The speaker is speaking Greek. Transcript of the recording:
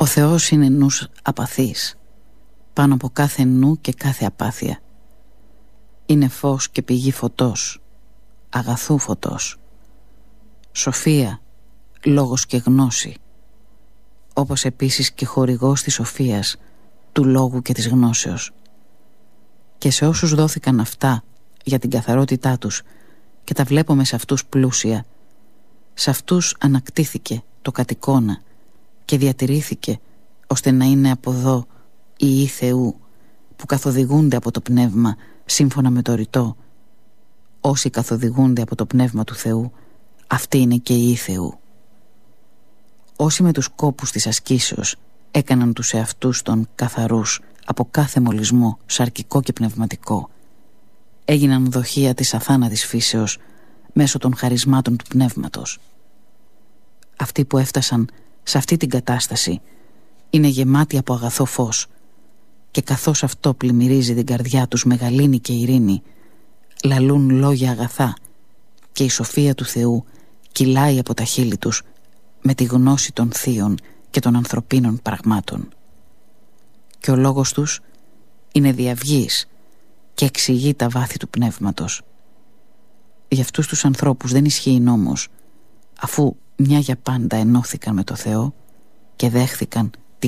Ο Θεός είναι νους απαθής, πάνω από κάθε νου και κάθε απάθεια. Είναι φως και πηγή φωτός, αγαθού φωτός, σοφία, λόγος και γνώση, όπως επίσης και χορηγός της σοφίας, του λόγου και της γνώσεως. Και σε όσους δόθηκαν αυτά για την καθαρότητά τους και τα βλέπουμε σε αυτούς πλούσια, σε αυτούς ανακτήθηκε το κατ' εικόνα και διατηρήθηκε ώστε να είναι από εδώ οι Υιοί Θεού που καθοδηγούνται από το Πνεύμα σύμφωνα με το ρητό. Όσοι καθοδηγούνται από το Πνεύμα του Θεού, αυτοί είναι και οι Υιοί Θεού. Όσοι με τους κόπους της ασκήσεως έκαναν τους εαυτούς των καθαρούς από κάθε μολυσμό σαρκικό και πνευματικό, έγιναν δοχεία της αθάνατης φύσεως μέσω των χαρισμάτων του Πνεύματος. Αυτοί που έφτασαν σε αυτή την κατάσταση είναι γεμάτοι από αγαθό φως, και καθώς αυτό πλημμυρίζει την καρδιά τους με γαλήνη και ειρήνη, λαλούν λόγια αγαθά και η σοφία του Θεού κυλάει από τα χείλη τους με τη γνώση των θείων και των ανθρωπίνων πραγμάτων. Και ο λόγος τους είναι διαυγής και εξηγεί τα βάθη του πνεύματος. Για αυτούς τους ανθρώπους δεν ισχύει νόμος, αφού μια για πάντα ενώθηκαν με το Θεό και δέχθηκαν